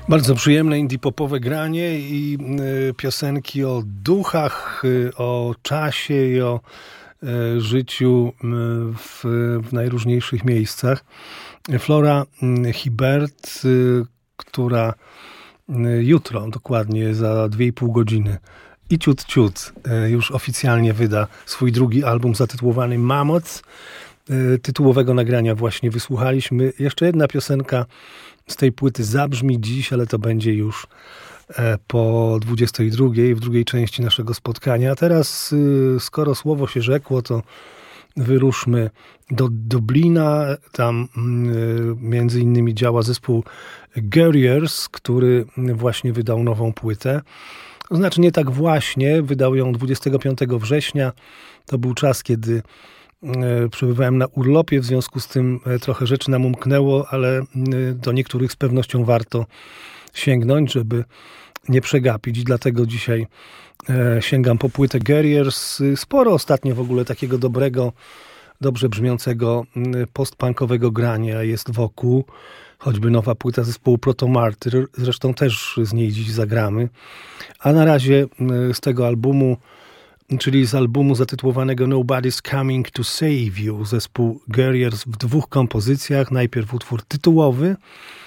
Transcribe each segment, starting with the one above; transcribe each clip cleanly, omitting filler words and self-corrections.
Bardzo przyjemne indie-popowe granie i piosenki o duchach, o czasie i o życiu w najróżniejszych miejscach. Flora Hibert, która jutro, dokładnie za 2,5 godziny i ciut już oficjalnie wyda swój drugi album zatytułowany Mammoth. Tytułowego nagrania właśnie wysłuchaliśmy. Jeszcze jedna piosenka z tej płyty zabrzmi dziś, ale to będzie już po 22, w drugiej części naszego spotkania. A teraz, skoro słowo się rzekło, to wyruszmy do Dublina. Tam między innymi działa zespół Guerriers, który właśnie wydał nową płytę. To znaczy nie tak właśnie, wydał ją 25 września. To był czas, kiedy przebywałem na urlopie, w związku z tym trochę rzeczy nam umknęło, ale do niektórych z pewnością warto sięgnąć, żeby nie przegapić. I dlatego dzisiaj sięgam po płytę Guerriers. Sporo ostatnio w ogóle takiego dobrego, dobrze brzmiącego postpunkowego grania jest wokół. Choćby nowa płyta zespołu Proto Martyr, zresztą też z niej dziś zagramy. A na razie z tego albumu, czyli z albumu zatytułowanego Nobody's Coming to Save You, zespół Guerriers w 2 kompozycjach. Najpierw utwór tytułowy,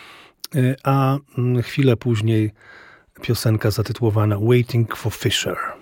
a chwilę później piosenka zatytułowana Waiting for Fisher.